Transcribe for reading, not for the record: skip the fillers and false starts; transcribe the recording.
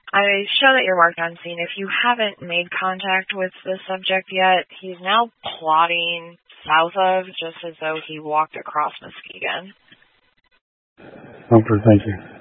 I show that you're marked on scene. If you haven't made contact with the subject yet, he's now plodding south of, just as though he walked across Muskegon. Comfort, thank you.